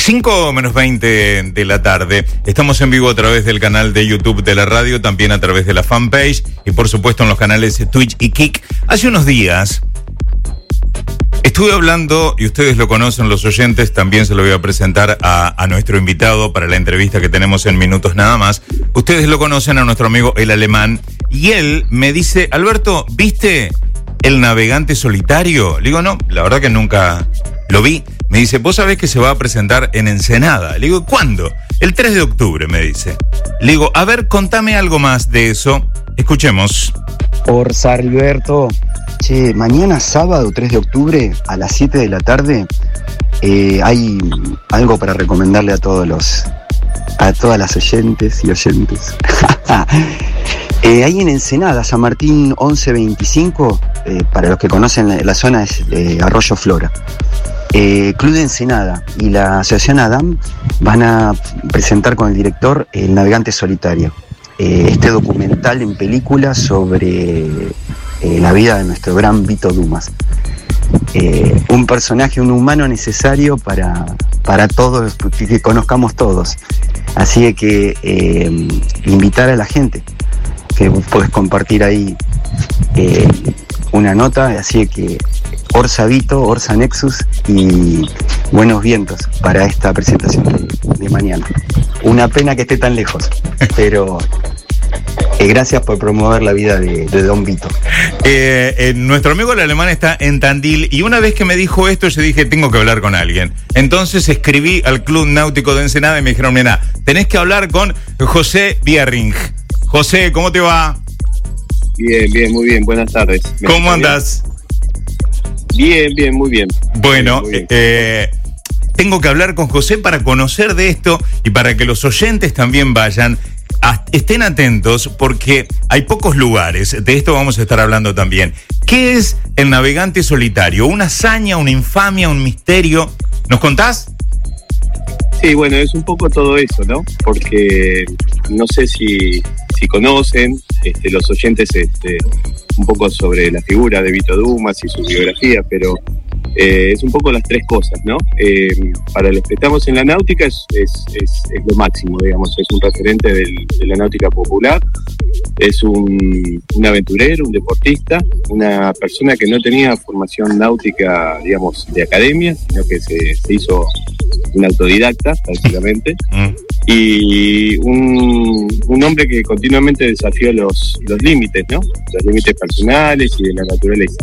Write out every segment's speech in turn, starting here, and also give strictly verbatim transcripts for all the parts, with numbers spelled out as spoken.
cinco menos veinte de la tarde. Estamos en vivo a través del canal de YouTube de la radio, también a través de la fanpage y por supuesto en los canales Twitch y Kick. Hace unos días estuve hablando, y ustedes lo conocen los oyentes, también se lo voy a presentar a, a nuestro invitado para la entrevista que tenemos en minutos nada más. Ustedes lo conocen a nuestro amigo El Alemán, y él me dice: Alberto, ¿viste El Navegante Solitario? Le digo, no, la verdad que nunca lo vi. Me dice, ¿vos sabés que se va a presentar en Ensenada? Le digo, ¿cuándo? El tres de octubre, me dice. Le digo, a ver, contame algo más de eso. Escuchemos. Por Alberto, che, mañana sábado tres de octubre a las siete de la tarde eh, hay algo para recomendarle a todos los, a todas las oyentes y oyentes. eh, ahí en Ensenada, San Martín once veinticinco, eh, para los que conocen la, la zona es eh, Arroyo Flora. Eh, Club de Ensenada y la Asociación Adam van a presentar con el director El Navegante Solitario, eh, este documental en película sobre eh, la vida de nuestro gran Vito Dumas, eh, un personaje, un humano necesario para, para todos, que conozcamos todos. Así que eh, invitar a la gente, que puedes compartir ahí eh, una nota, así que Orsa Vito, Orsa Nexus y buenos vientos para esta presentación de, de mañana. Una pena que esté tan lejos, pero eh, gracias por promover la vida de, de Don Vito. Eh, eh, nuestro amigo El Alemán está en Tandil, y una vez que me dijo esto yo dije, tengo que hablar con alguien. Entonces escribí al Club Náutico de Ensenada y me dijeron, mira, tenés que hablar con José Bierring. José, ¿cómo te va? Bien, bien, muy bien, buenas tardes. ¿Cómo andás? Bien, bien, muy bien. Bueno, muy bien. Eh, tengo que hablar con José para conocer de esto y para que los oyentes también vayan. A, estén atentos porque hay pocos lugares. De esto vamos a estar hablando también. ¿Qué es El Navegante Solitario? ¿Una hazaña, una infamia, un misterio? ¿Nos contás? Sí, bueno, es un poco todo eso, ¿no? Porque no sé si, si conocen este, los oyentes este, un poco sobre la figura de Vito Dumas y su biografía, pero eh, es un poco las tres cosas, ¿no? Eh, para los que estamos en la náutica es, es, es, es lo máximo, digamos, es un referente del, de la náutica popular, es un, un aventurero, un deportista, una persona que no tenía formación náutica, digamos, de academia, sino que se, se hizo un autodidacta, básicamente, mm. y un, un hombre que continuamente desafió los, los límites, ¿no? Los límites personales y de la naturaleza.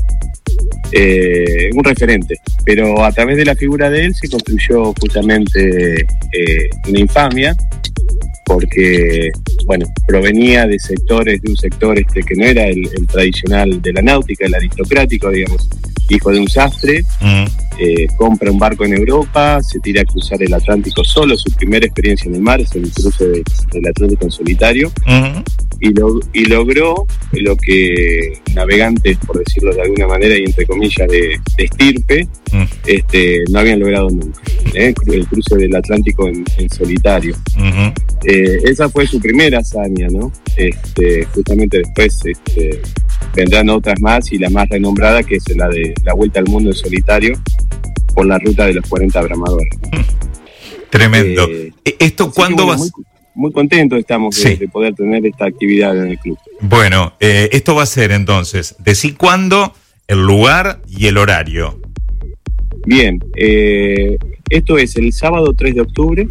Eh, un referente, pero a través de la figura de él se construyó justamente eh, una infamia, porque, bueno, provenía de sectores, de un sector este que no era el, el tradicional de la náutica, el aristocrático, digamos, hijo de un sastre, mm. eh, compra un barco en Europa, se tira a cruzar el Atlántico solo, su primera experiencia en el mar es el cruce de, del Atlántico en solitario, mm. y, lo, y logró lo que navegantes, por decirlo de alguna manera, y entre comillas de, de estirpe, mm. este, no habían logrado nunca, ¿eh? El cruce del Atlántico en, en solitario. Mm-hmm. Eh, esa fue su primera hazaña, ¿no? Este, justamente después este, vendrán otras más, y la más renombrada, que es la de la vuelta al mundo en solitario por la ruta de los cuarenta bramadores. Tremendo. Eh, ¿Esto cuándo bueno, vas? Muy, muy contentos estamos de, sí. de poder tener esta actividad en el club. Bueno, eh, esto va a ser entonces, decí cuándo, el lugar y el horario. Bien, eh, esto es el sábado tres de octubre,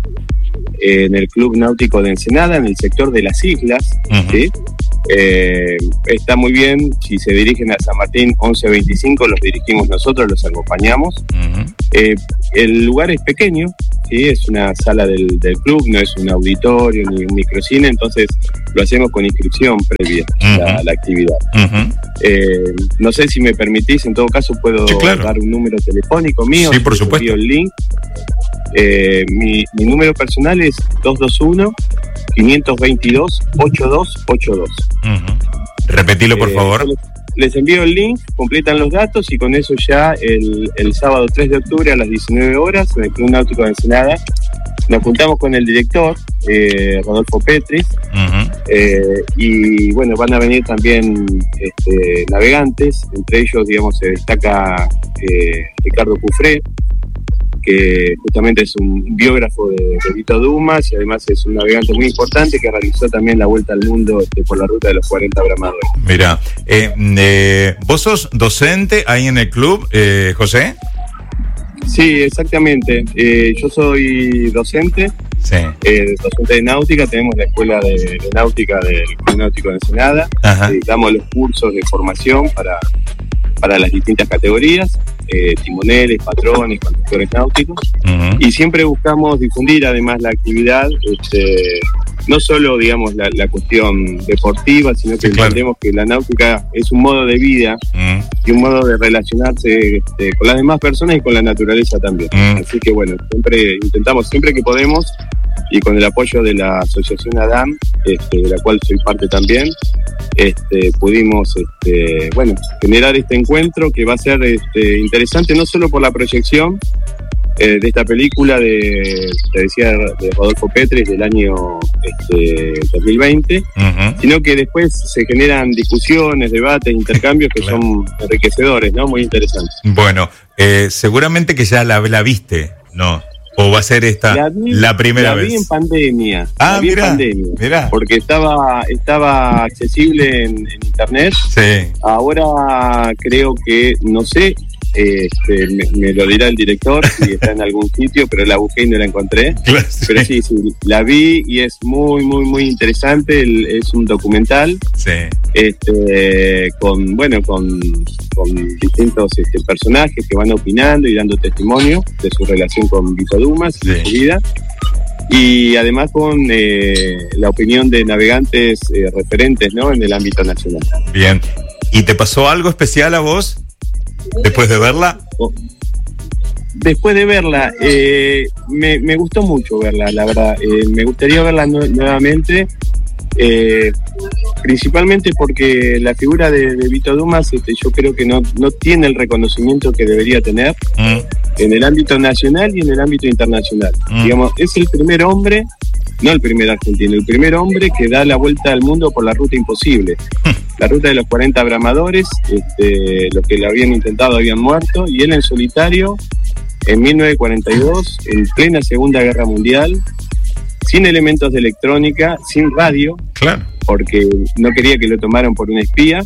en el Club Náutico de Ensenada, en el sector de las islas, uh-huh. ¿sí? Eh, está muy bien, si se dirigen a San Martín once veinticinco, los dirigimos nosotros, los acompañamos. Uh-huh. Eh, el lugar es pequeño, ¿sí? Es una sala del, del club, no es un auditorio ni un microcine, entonces lo hacemos con inscripción previa uh-huh. a la actividad. Uh-huh. Eh, no sé si me permitís, en todo caso puedo sí, claro. dar un número telefónico mío, sí, por supuesto. Envío el link. Eh, mi, mi número personal es dos dos uno, cinco dos dos, ocho dos ocho dos. Uh-huh. Repetilo, por eh, favor. Les envío el link, completan los datos y con eso ya el, el sábado tres de octubre a las diecinueve horas en el Club Náutico de Ensenada nos juntamos con el director, eh, Rodolfo Petris, uh-huh. eh, y bueno, van a venir también este, navegantes, entre ellos, digamos, se destaca eh, Ricardo Cufré, que justamente es un biógrafo de, de Vito Dumas y además es un navegante muy importante que realizó también la vuelta al mundo este, por la ruta de los cuarenta bramadores. Mira, eh, eh, ¿vos sos docente ahí en el club, eh, José? Sí, exactamente. Eh, yo soy docente, sí. eh, docente de náutica. Tenemos la escuela de, de náutica del Club Náutico de Ensenada. Eh, damos los cursos de formación para, para las distintas categorías, eh, timoneles, patrones, conductores náuticos. Uh-huh. Y siempre buscamos difundir además la actividad, este, no solo digamos la, la cuestión deportiva, sino que sí, entendemos claro. que la náutica es un modo de vida uh-huh. y un modo de relacionarse este, con las demás personas y con la naturaleza también. Uh-huh. Así que bueno, siempre intentamos, siempre que podemos, y con el apoyo de la asociación ADAM, este, de la cual soy parte también, este, pudimos este, bueno, generar este encuentro que va a ser este, interesante no solo por la proyección eh, de esta película de, te decía, de Rodolfo Petri del año este, dos mil veinte, uh-huh. sino que después se generan discusiones, debates, intercambios que claro. son enriquecedores, ¿no? Muy interesantes. Bueno, eh, seguramente que ya la, la viste, ¿no? ¿O va a ser esta la, vi, la primera la vez? La vi en pandemia. Ah, la vi mirá, en pandemia. Mirá. Porque estaba, estaba accesible en, en internet. Sí. Ahora creo que, no sé, este, me, me lo dirá el director si está en algún sitio, pero la busqué y no la encontré. Claro, sí. Pero sí, sí, la vi y es muy, muy, muy interesante. El, es un documental. Sí. Este, con, bueno, con, con distintos este, personajes que van opinando y dando testimonio de su relación con Vito Dumas y sí. su vida. Y además con eh, la opinión de navegantes eh, referentes, ¿no? En el ámbito nacional. Bien. ¿Y te pasó algo especial a vos después de verla? Oh. Después de verla, eh, me, me gustó mucho verla, la verdad. Eh, me gustaría verla nu- nuevamente, eh, principalmente porque la figura de, de Vito Dumas, este, yo creo que no, no tiene el reconocimiento que debería tener mm. en el ámbito nacional y en el ámbito internacional. Mm. Digamos, es el primer hombre, no el primer argentino, el primer hombre que da la vuelta al mundo por la ruta imposible. La ruta de los cuarenta bramadores, este, los que la habían intentado habían muerto, y él en solitario, en mil novecientos cuarenta y dos, en plena Segunda Guerra Mundial, sin elementos de electrónica, sin radio, claro. porque no quería que lo tomaran por un espía,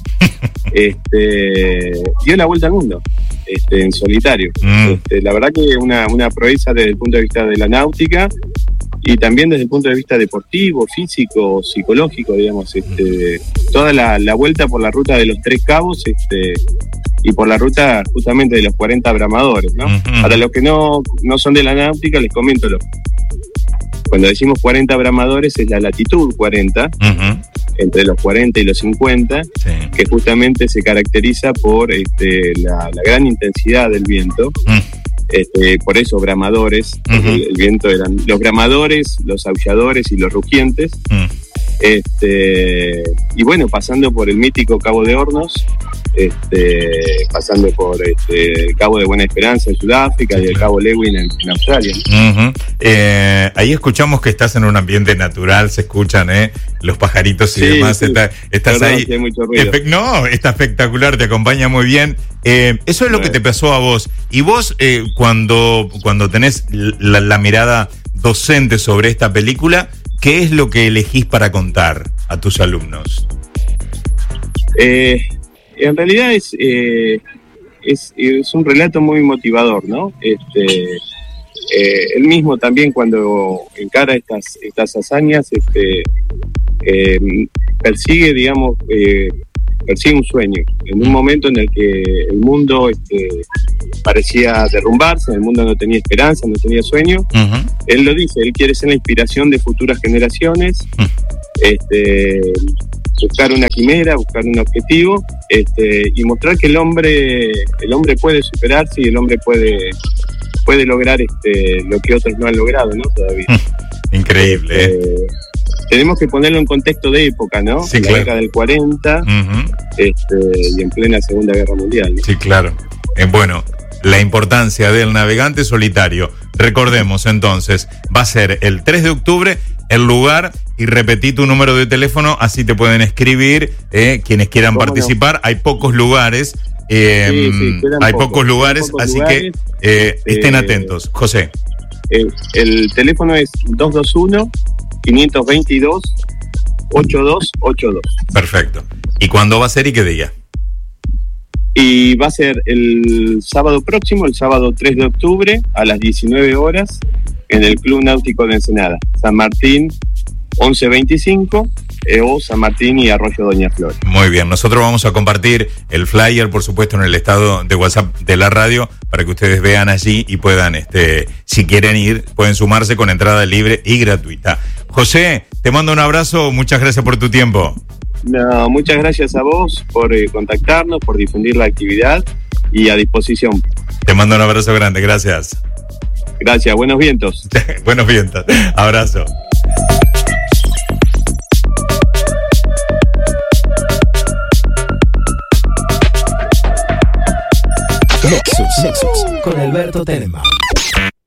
este, dio la vuelta al mundo, este, en solitario. Mm. Este, la verdad que una, una proeza desde el punto de vista de la náutica, y también desde el punto de vista deportivo, físico, psicológico, digamos, este, toda la, la vuelta por la ruta de los Tres Cabos, este, y por la ruta justamente de los cuarenta bramadores, ¿no? Uh-huh. Para los que no, no son de la náutica, les comento, lo, cuando decimos cuarenta bramadores es la latitud cuarenta, uh-huh. entre los cuarenta y los cincuenta, sí. que justamente se caracteriza por este, la, la gran intensidad del viento. Uh-huh. Este, por eso bramadores, uh-huh. el, el viento eran los bramadores, los aulladores y los rugientes. Uh-huh. Este, y bueno, pasando por el mítico Cabo de Hornos, este, pasando por este, el Cabo de Buena Esperanza en Sudáfrica, sí, y el claro. Cabo Lewin en, en Australia. Uh-huh. Eh, ahí escuchamos que estás en un ambiente natural, se escuchan eh, los pajaritos y sí, demás. Sí. Está, estás Perdón, ahí. Si hay mucho ruido. Espe- no, está espectacular, te acompaña muy bien. Eh, eso es lo que te pasó a vos. Y vos, eh, cuando, cuando tenés la, la mirada docente sobre esta película, ¿qué es lo que elegís para contar a tus alumnos? Eh, en realidad es, eh, es, es un relato muy motivador, ¿no? Este, eh, él mismo también cuando encara estas, estas hazañas, este, eh, persigue, digamos, eh, persigue un sueño. En un momento en el que el mundo este, parecía derrumbarse, el mundo no tenía esperanza, no tenía sueño, uh-huh. él lo dice, él quiere ser la inspiración de futuras generaciones, uh-huh. este, buscar una quimera, buscar un objetivo, este, y mostrar que el hombre, el hombre puede superarse y el hombre puede, puede lograr este, lo que otros no han logrado, ¿no? Todavía. Increíble. Este, tenemos que ponerlo en contexto de época, ¿no? Sí, en claro. la década del cuarenta, uh-huh. este, y en plena Segunda Guerra Mundial, ¿no? Sí, claro. Eh, bueno, la importancia del navegante solitario. Recordemos entonces, va a ser el tres de octubre, el lugar, y repetí tu número de teléfono, así te pueden escribir eh, quienes quieran participar. No? Hay pocos lugares, Eh, Sí, sí, quedan hay pocos, pocos lugares, quedan pocos así lugares. que eh, estén Eh, atentos. José. Eh, el teléfono es dos dos uno, cinco dos dos, ocho dos ocho dos. Perfecto. ¿Y cuándo va a ser y qué día? Y va a ser el sábado próximo, el sábado tres de octubre, a las diecinueve horas, en el Club Náutico de Ensenada, San Martín once veinticinco, eh, o San Martín y Arroyo Doña Flor. Muy bien, nosotros vamos a compartir el flyer, por supuesto, en el estado de WhatsApp de la radio, para que ustedes vean allí y puedan, este, si quieren ir, pueden sumarse con entrada libre y gratuita. José, te mando un abrazo, muchas gracias por tu tiempo. No, muchas gracias a vos por eh, contactarnos, por difundir la actividad y a disposición. Te mando un abrazo grande, gracias. Gracias, buenos vientos. Buenos vientos, abrazo. Nexus, Nexus, con Alberto Telemann.